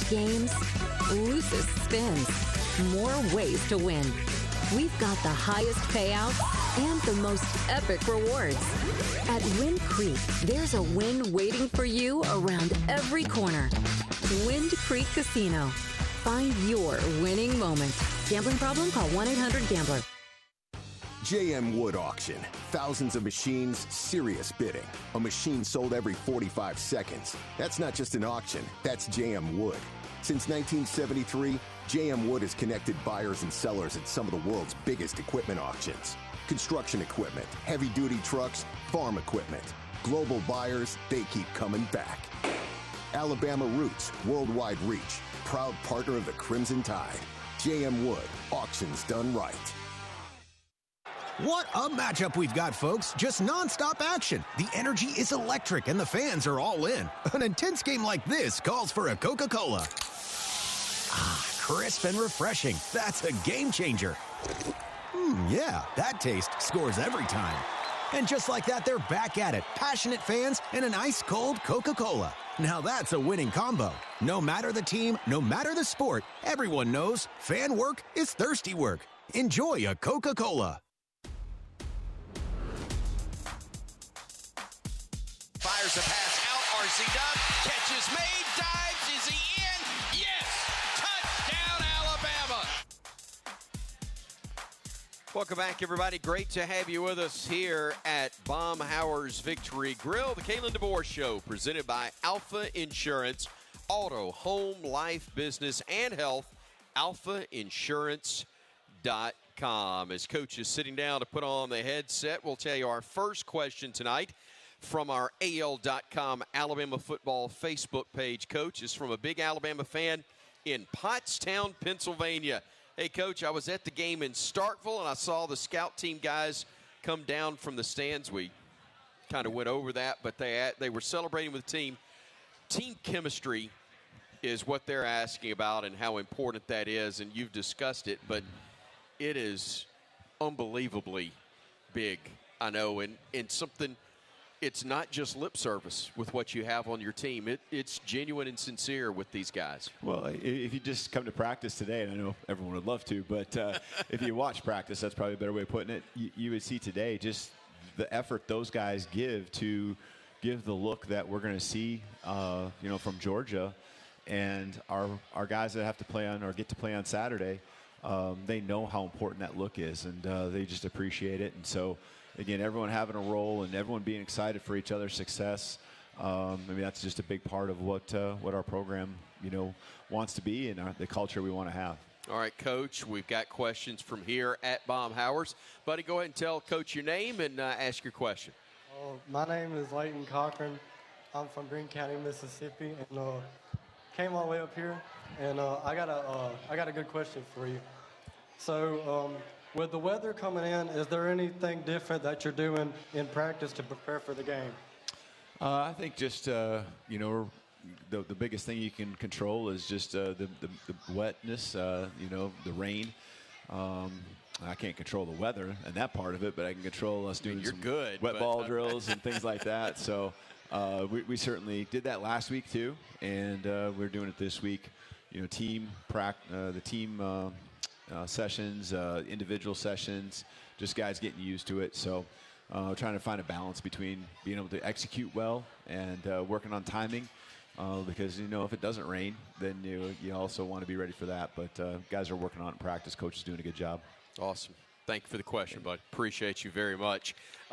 games, loosest spins, more ways to win. We've got the highest payouts and the most epic rewards. At Wind Creek, there's a win waiting for you around every corner. Wind Creek Casino. Find your winning moment. Gambling problem? Call 1-800-GAMBLER. JM Wood Auction. Thousands of machines, serious bidding. A machine sold every 45 seconds. That's not just an auction, that's JM Wood. Since 1973, JM Wood has connected buyers and sellers at some of the world's biggest equipment auctions. Construction equipment, heavy-duty trucks, farm equipment. Global buyers, they keep coming back. Alabama roots, worldwide reach. Proud partner of the Crimson Tide. JM Wood, auctions done right. What a matchup we've got, folks. Just nonstop action. The energy is electric and the fans are all in. An intense game like this calls for a Coca-Cola. Ah, crisp and refreshing. That's a game changer. Yeah, that taste scores every time. And just like that, they're back at it. Passionate fans and an ice-cold Coca-Cola. Now that's a winning combo. No matter the team, no matter the sport, everyone knows fan work is thirsty work. Enjoy a Coca-Cola. Fires a pass out. R.C. Dub. Catch is made. Dives. Is he in? Yes! Touchdown, Alabama! Welcome back, everybody. Great to have you with us here at Baumhower's Victory Grill. The Kalen DeBoer Show, presented by Alpha Insurance. Auto, home, life, business, and health. AlphaInsurance.com. As Coach is sitting down to put on the headset, we'll tell you our first question tonight from our AL.com Alabama football Facebook page. Coach, is from a big Alabama fan in Pottstown, Pennsylvania. Hey, Coach, I was at the game in Starkville, and I saw the scout team guys come down from the stands. We kind of went over that, but they were celebrating with the team. Team chemistry is what they're asking about and how important that is, and you've discussed it, but it is unbelievably big, I know, and something – it's not just lip service with what you have on your team. It's genuine and sincere with these guys. Well, if you just come to practice today, and I know everyone would love to, but if you watch practice, that's probably a better way of putting it, you would see today just the effort those guys give to give the look that we're going to see, from Georgia. And our guys that have to play on or get to play on Saturday, they know how important that look is, and they just appreciate it. And so, again, everyone having a role and everyone being excited for each other's success. That's just a big part of what our program, wants to be and the culture we want to have. All right, Coach, we've got questions from here at Baumhower's. Buddy, go ahead and tell Coach your name and ask your question. My name is Leighton Cochran. I'm from Greene County, Mississippi, and came all the way up here. And I got a good question for you. So, with the weather coming in, is there anything different that you're doing in practice to prepare for the game? I think just, the biggest thing you can control is just the wetness, the rain. I can't control the weather and that part of it, but I can control us doing wet ball drills and things like that. So we certainly did that last week too, and we're doing it this week. The team sessions, individual sessions, just guys getting used to it. So trying to find a balance between being able to execute well and working on timing, because if it doesn't rain, then you also want to be ready for that. But guys are working on it in practice. Coach is doing a good job. Awesome. Thank you for the question, bud. Appreciate you very much.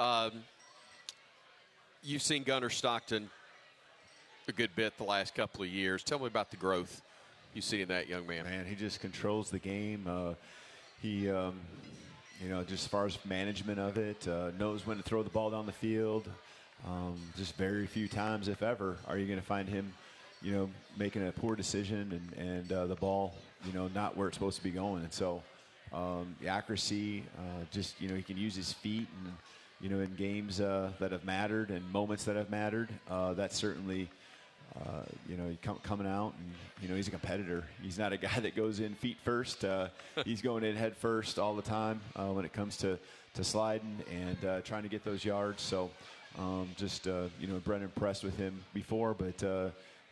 You've seen Gunnar Stockton a good bit the last couple of years. Tell me about the growth you see in that young man. Man, he just controls the game. He, just as far as management of it, knows when to throw the ball down the field. Just very few times, if ever, are you going to find him, making a poor decision and the ball, not where it's supposed to be going. And so the accuracy, he can use his feet and, in games that have mattered and moments that have mattered, that's certainly – coming out, and he's a competitor. He's not a guy that goes in feet first. He's going in head first all the time when it comes to sliding and trying to get those yards. So Brennan impressed with him before, but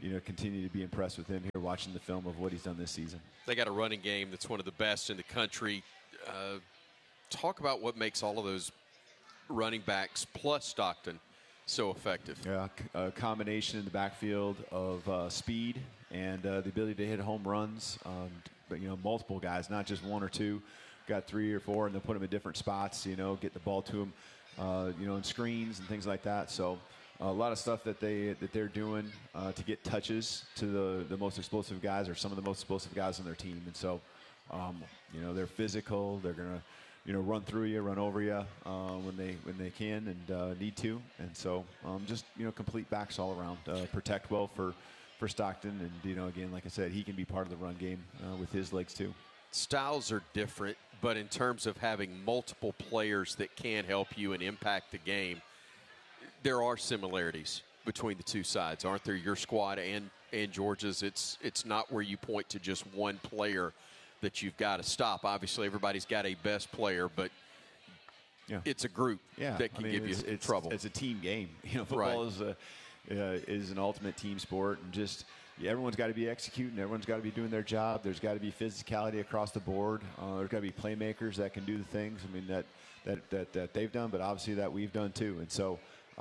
continue to be impressed with him here, watching the film of what he's done this season. They got a running game that's one of the best in the country. Talk about what makes all of those running backs plus Stockton so effective. Yeah, a combination in the backfield of speed and the ability to hit home runs. But multiple guys, not just one or two. Got 3 or 4, and they'll put them in different spots. Get the ball to them, in screens and things like that. So a lot of stuff that they're doing to get touches to the most explosive guys, or some of the most explosive guys on their team. And so, they're physical. They're gonna run through you, run over you when they can and need to. And so just complete backs all around. Protect well for Stockton, and again, like I said, he can be part of the run game with his legs too. Styles are different, but in terms of having multiple players that can help you and impact the game, there are similarities between the two sides, aren't there? Your squad and Georgia's. It's not where you point to just one player that you've got to stop. Obviously, everybody's got a best player, but it's a group that can give you trouble. It's a team game. Football is an ultimate team sport, and just everyone's got to be executing. Everyone's got to be doing their job. There's got to be physicality across the board. There's got to be playmakers that can do the things. I mean that they've done, but obviously that we've done too. And so,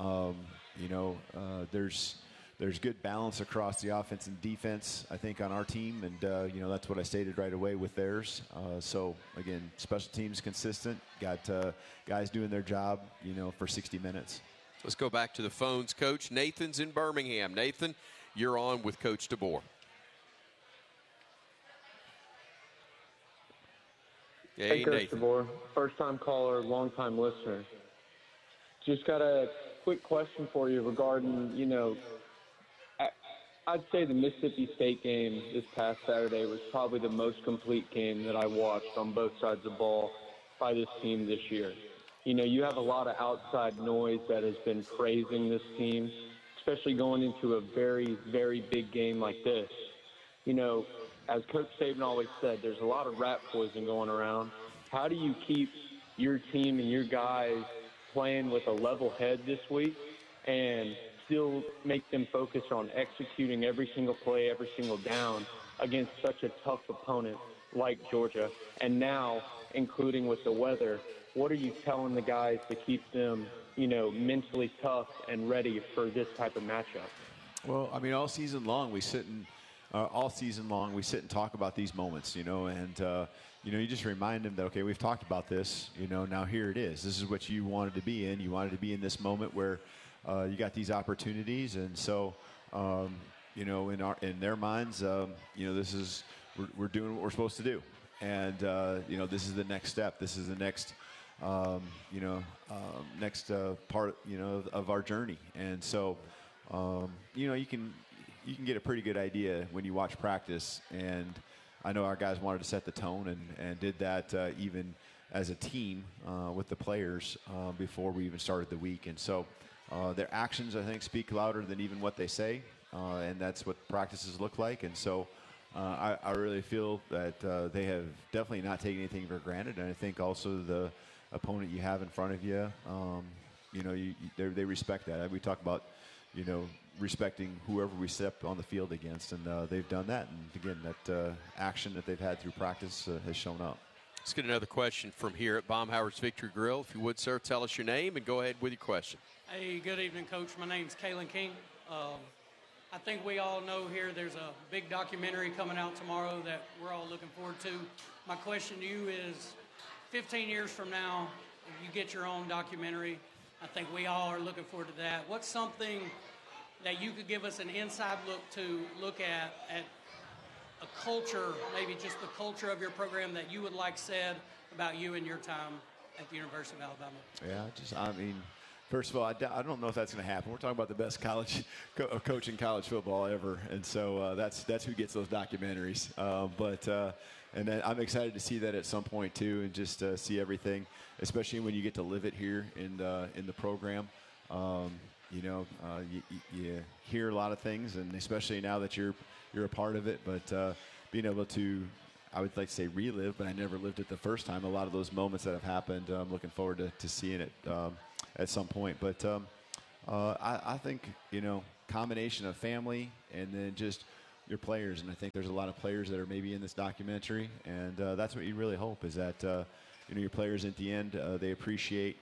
there's good balance across the offense and defense, I think, on our team, and that's what I stated right away with theirs. So again, special teams consistent. Got guys doing their job, for 60 minutes. Let's go back to the phones, Coach. Nathan's in Birmingham. Nathan, you're on with Coach DeBoer. Hey, Coach DeBoer. First-time caller, long-time listener. Just got a quick question for you regarding, I'd say the Mississippi State game this past Saturday was probably the most complete game that I watched on both sides of the ball by this team this year. You have a lot of outside noise that has been praising this team, especially going into a very, very big game like this. As Coach Saban always said, there's a lot of rat poison going around. How do you keep your team and your guys playing with a level head this week and still make them focus on executing every single play, every single down against such a tough opponent like Georgia? And now, including with the weather, what are you telling the guys to keep them, mentally tough and ready for this type of matchup? Well, I mean, all season long we sit and talk about these moments, and you just remind them that, okay, we've talked about this, now here it is. This is what you wanted to be in. You wanted to be in this moment where you got these opportunities, and so in their minds, this is we're doing what we're supposed to do, and this is the next step. This is the next next part of our journey, and so you can get a pretty good idea when you watch practice, and I know our guys wanted to set the tone and did that even as a team with the players before we even started the week, and so their actions, I think, speak louder than even what they say, and that's what practices look like. And so I really feel that they have definitely not taken anything for granted, and I think also the opponent you have in front of you, they respect that. We talk about, respecting whoever we step on the field against, and they've done that. And again, that action that they've had through practice has shown up. Let's get another question from here at Baumhower's Victory Grill. If you would, sir, tell us your name and go ahead with your question. Hey, good evening, Coach. My name's Kalen King. I think we all know here there's a big documentary coming out tomorrow that we're all looking forward to. My question to you is, 15 years from now, if you get your own documentary, I think we all are looking forward to that. What's something that you could give us an inside look at a culture, maybe just the culture of your program that you would like said about you and your time at the University of Alabama? Yeah, first of all, I don't know if that's going to happen. We're talking about the best college coach in college football ever, and so that's who gets those documentaries. And then I'm excited to see that at some point too, and just see everything, especially when you get to live it here in the program. You hear a lot of things, and especially now that you're a part of it. But being able to, I would like to say relive, but I never lived it the first time. A lot of those moments that have happened, I'm looking forward to seeing it at some point. But I think combination of family and then just your players. And I think there's a lot of players that are maybe in this documentary, and that's what you really hope is that your players at the end they appreciate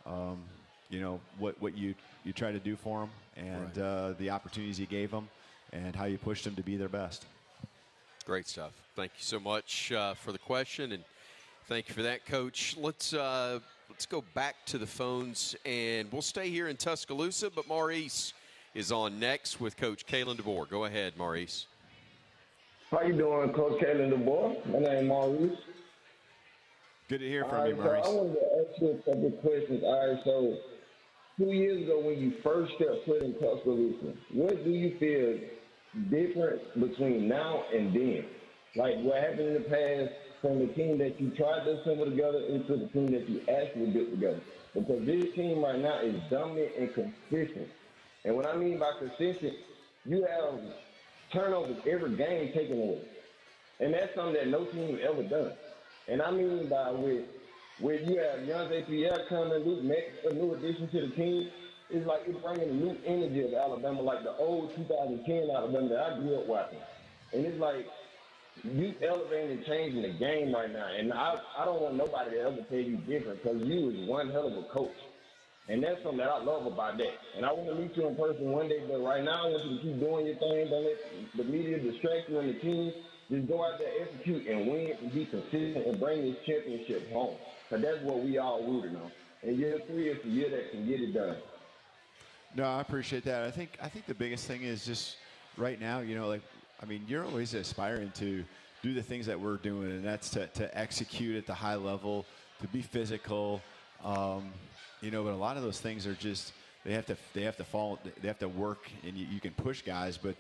what you try to do for them and the opportunities you gave them and how you pushed them to be their best. Great stuff. Thank you so much for the question, and thank you for that, Coach. Let's go back to the phones, and we'll stay here in Tuscaloosa, but Maurice is on next with Coach Kalen DeBoer. Go ahead, Maurice. How you doing, Coach Kalen DeBoer? My name is Maurice. Good to hear from you, Maurice. So I wanted to ask you a couple of questions. All right, so 2 years ago when you first stepped foot in Tuscaloosa, what do you feel different between now and then? Like what happened in the past from the team that you tried to assemble together into the team that you actually built together? Because this team right now is dominant and consistent. And what I mean by consistent, you have turnovers every game taken away. And that's something that no team ever done. And I mean by with you have Deontay Pierre coming, Luke Mack, a new addition to the team, it's like it's bringing a new energy of Alabama, like the old 2010 Alabama that I grew up watching. And it's like you elevating and changing the game right now. And I don't want nobody to ever tell you different because you is one hell of a coach. And that's something that I love about that. And I want to meet you in person one day, but right now I want you to keep doing your thing. Don't let the media distract you and the team. Just go out there, execute, and win, and be consistent, and bring this championship home. Because that's what we all rooting on. And year 3 is the year that can get it done. No, I appreciate that. I think the biggest thing is just right now, you're always aspiring to do the things that we're doing, and that's to execute at the high level, to be physical. But a lot of those things are just they have to fall, they have to work, and you can push guys, but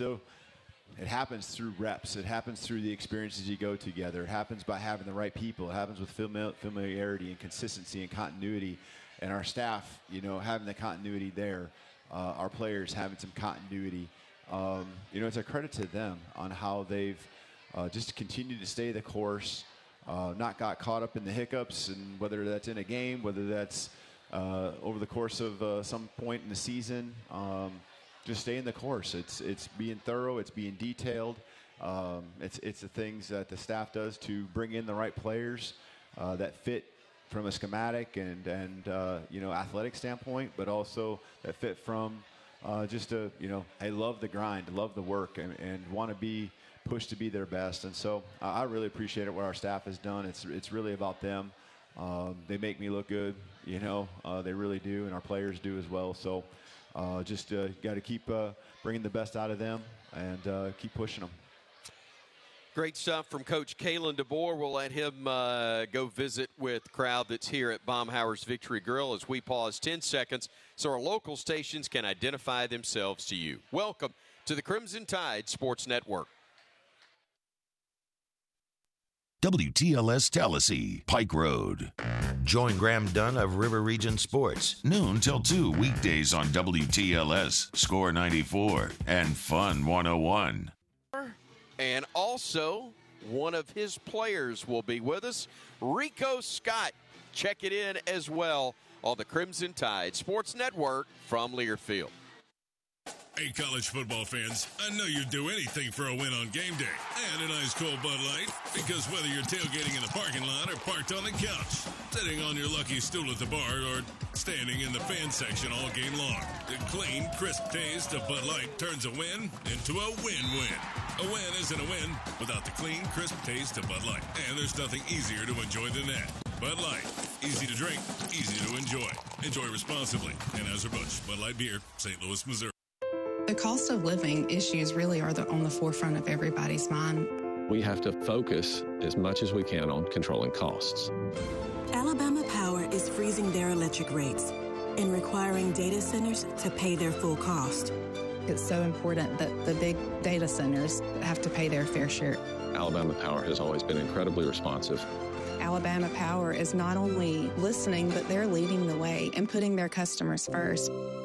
it happens through reps. It happens through the experiences you go together. It happens by having the right people. It happens with familiarity and consistency and continuity. And our staff, having the continuity there. Our players having some continuity. It's a credit to them on how they've just continued to stay the course, not got caught up in the hiccups, and whether that's in a game, whether that's over the course of some point in the season. Just stay in the course. It's being thorough. It's being detailed. It's the things that the staff does to bring in the right players that fit from a schematic and athletic standpoint, but also that fit from hey, love the grind, love the work, and want to be pushed to be their best. And so I really appreciate it what our staff has done. It's really about them. They make me look good. They really do, and our players do as well. So. Just got to keep bringing the best out of them and keep pushing them. Great stuff from Coach Kalen DeBoer. We'll let him go visit with the crowd that's here at Baumhower's Victory Grill as we pause 10 seconds so our local stations can identify themselves to you. Welcome to the Crimson Tide Sports Network. WTLS Tallahassee, Pike Road. Join Graham Dunn of River Region Sports, noon till 2 weekdays on WTLS, Score 94, and Fun 101. And also, one of his players will be with us, Rico Scott. Check it in as well on the Crimson Tide Sports Network from Learfield. Hey, college football fans, I know you'd do anything for a win on game day and an ice cold Bud Light, because whether you're tailgating in the parking lot or parked on the couch, sitting on your lucky stool at the bar, or standing in the fan section all game long, the clean, crisp taste of Bud Light turns a win into a win-win. A win isn't a win without the clean, crisp taste of Bud Light, and there's nothing easier to enjoy than that. Bud Light, easy to drink, easy to enjoy. Enjoy responsibly. Anheuser-Busch, Bud Light Beer, St. Louis, Missouri. The cost of living issues really are on the forefront of everybody's mind. We have to focus as much as we can on controlling costs. Alabama Power is freezing their electric rates and requiring data centers to pay their full cost. It's so important that the big data centers have to pay their fair share. Alabama Power has always been incredibly responsive. Alabama Power is not only listening, but they're leading the way and putting their customers first.